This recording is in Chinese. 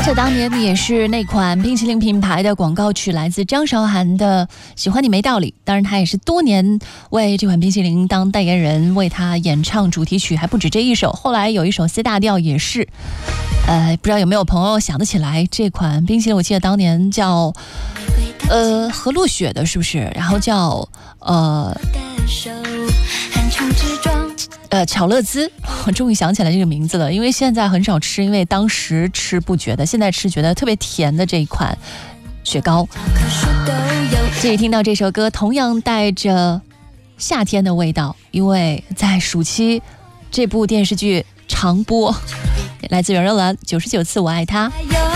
这当年也是那款冰淇淋品牌的广告曲，来自张韶涵的《喜欢你没道理》。当然，他也是多年为这款冰淇淋当代言人，为他演唱主题曲，还不止这一首。后来有一首 C 大调也是，不知道有没有朋友想得起来这款冰淇淋？我记得当年叫何露雪的，是不是？然后叫巧乐兹，我终于想起来这个名字了，因为现在很少吃，因为当时吃不觉得，现在吃觉得特别甜的这一款雪糕。这里听到这首歌同样带着夏天的味道，因为在暑期这部电视剧常播，来自袁若兰99次我爱他。